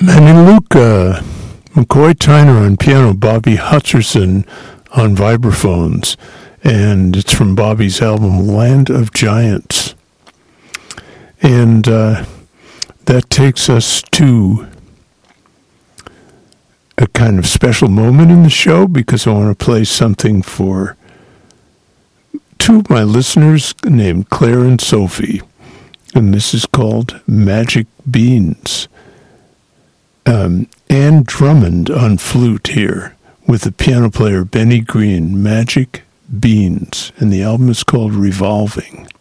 Manny Luca, McCoy Tyner on piano, Bobby Hutcherson on vibraphones, and it's from Bobby's album Land of Giants. And that takes us to a kind of special moment in the show because I want to play something for two of my listeners named Claire and Sophie, and this is called Magic Beans. Anne Drummond on flute here with the piano player Benny Green, Magic Beans, and the album is called Revolving.